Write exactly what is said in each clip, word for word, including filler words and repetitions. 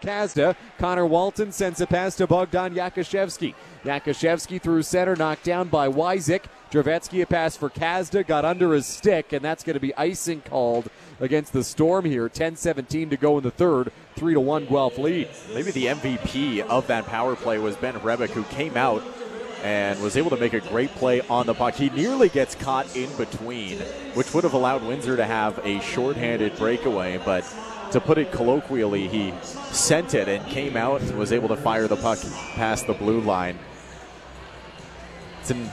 Kazda. Connor Walton sends a pass to Bogdan Yakushevsky. Yakushevsky through center, knocked down by Wyzik. Dravetsky a pass for Kazda, got under his stick, and that's going to be icing called against the Storm here. ten seventeen to go in the third. three to one Guelph lead. Maybe the M V P of that power play was Ben Rebick, who came out and was able to make a great play on the puck. He nearly gets caught in between, which would have allowed Windsor to have a shorthanded breakaway, but to put it colloquially, he sent it and came out and was able to fire the puck past the blue line. It's an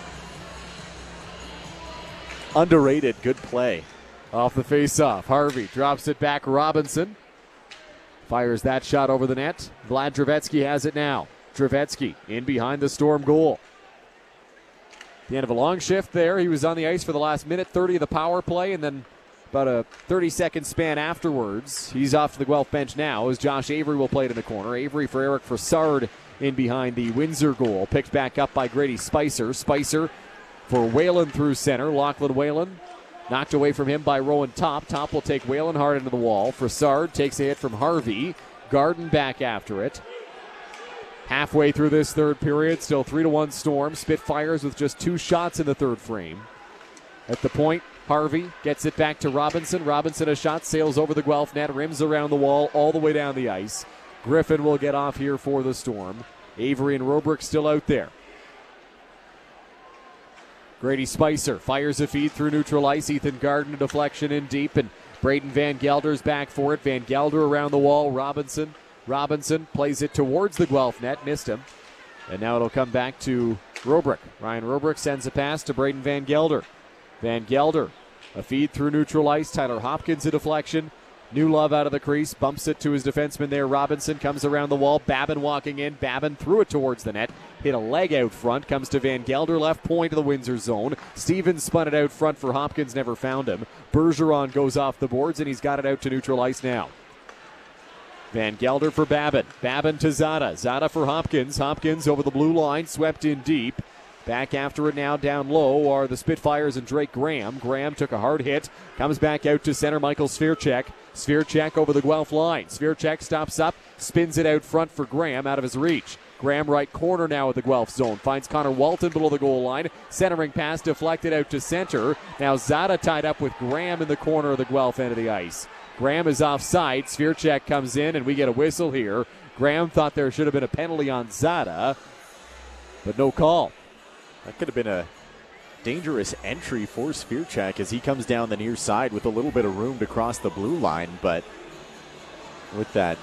underrated good play. Off the face-off, Harvey drops it back. Robinson fires that shot over the net. Vlad Dravetsky has it now. Dravetsky in behind the Storm goal. The end of a long shift there. He was on the ice for the last minute thirty of the power play, and then about a thirty-second span afterwards, he's off to the Guelph bench now as Josh Avery will play it in the corner. Avery for Eric Frassard in behind the Windsor goal. Picked back up by Grady Spicer. Spicer for Whalen through center. Lachlan Whalen knocked away from him by Rowan Top. Top will take Whalen hard into the wall. Frassard takes a hit from Harvey. Garden back after it. Halfway through this third period, still three to one Storm. Spitfires with just two shots in the third frame. At the point, Harvey gets it back to Robinson. Robinson a shot, sails over the Guelph net, rims around the wall, all the way down the ice. Griffin will get off here for the Storm. Avery and Robrick still out there. Grady Spicer fires a feed through neutral ice. Ethan Garden a deflection in deep, and Braden Van Gelder's back for it. Van Gelder around the wall. Robinson. Robinson plays it towards the Guelph net. Missed him. And now it'll come back to Robrick. Ryan Robrick sends a pass to Braden Van Gelder. Van Gelder, a feed through neutral ice. Tyler Hopkins a deflection. New Love out of the crease, bumps it to his defenseman there. Robinson comes around the wall. Babin walking in. Babin threw it towards the net. Hit a leg out front. Comes to Van Gelder, left point of the Windsor zone. Stevens spun it out front for Hopkins, never found him. Bergeron goes off the boards, and he's got it out to neutral ice now. Van Gelder for Babin. Babin to Zada. Zada for Hopkins. Hopkins over the blue line, swept in deep. Back after it now down low are the Spitfires and Drake Graham. Graham took a hard hit. Comes back out to center, Michael Svirchek. Svirchek over the Guelph line. Svirchek stops up, spins it out front for Graham, out of his reach. Graham right corner now at the Guelph zone. Finds Connor Walton below the goal line. Centering pass deflected out to center. Now Zada tied up with Graham in the corner of the Guelph end of the ice. Graham is offside. Svirchek comes in, and we get a whistle here. Graham thought there should have been a penalty on Zada, but no call. That could have been a dangerous entry for Svirchek as he comes down the near side with a little bit of room to cross the blue line, but with that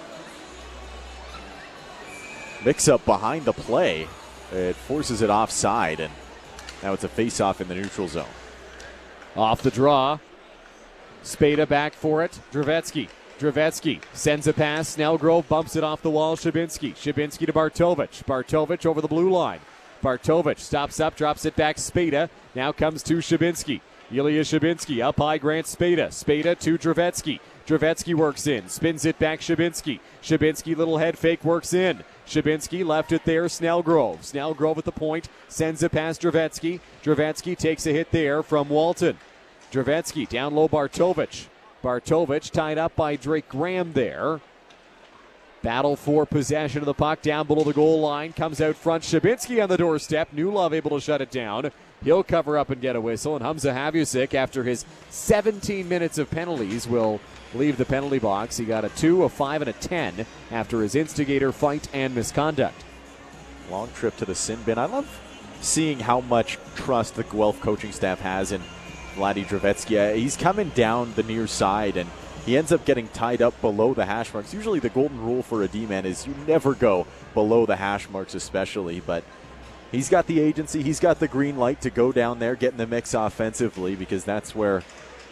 mix-up behind the play, it forces it offside, and now it's a face-off in the neutral zone. Off the draw. Spada back for it. Dravetsky. Dravetsky sends a pass. Snellgrove bumps it off the wall. Shabinsky. Shabinsky to Bartovich. Bartovich over the blue line. Bartovich stops up, drops it back. Spada now comes to Shabinsky. Ilya Shabinsky up high, Grant Spada. Spada to Dravetsky. Dravetsky works in, spins it back. Shabinsky. Shabinsky little head fake, works in. Shabinsky left it there. Snellgrove. Snellgrove at the point, sends it past Dravetsky. Dravetsky takes a hit there from Walton. Dravetsky down low. Bartovich. Bartovich tied up by Drake Graham there. Battle for possession of the puck down below the goal line. Comes out front. Shabinsky on the doorstep. New Love able to shut it down. He'll cover up and get a whistle. And Hamza Havusic, after his seventeen minutes of penalties, will leave the penalty box. He got a two, a five, and a ten after his instigator fight and misconduct. Long trip to the sin bin. I love seeing how much trust the Guelph coaching staff has in Vladi Dravetsky. He's coming down the near side, and he ends up getting tied up below the hash marks. Usually the golden rule for a D-man is you never go below the hash marks especially, but he's got the agency, he's got the green light to go down there, get in the mix offensively, because that's where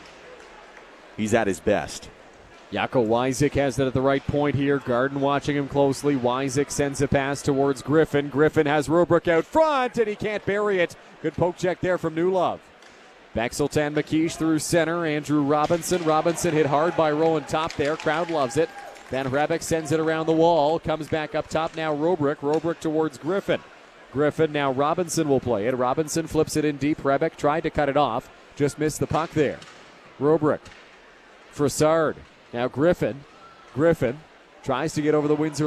he's at his best. Jaco Wyzik has it at the right point here. Garden watching him closely. Wyzik sends a pass towards Griffin. Griffin has Robrick out front, and he can't bury it. Good poke check there from New Love. Baxeltan McKeish through center. Andrew Robinson. Robinson hit hard by Rowan Top there. Crowd loves it. Van Rebick sends it around the wall. Comes back up top now. Robrick. Robrick towards Griffin. Griffin now. Robinson will play it. Robinson flips it in deep. Rebick tried to cut it off. Just missed the puck there. Robrick. Frassard. Now Griffin. Griffin tries to get over the Windsor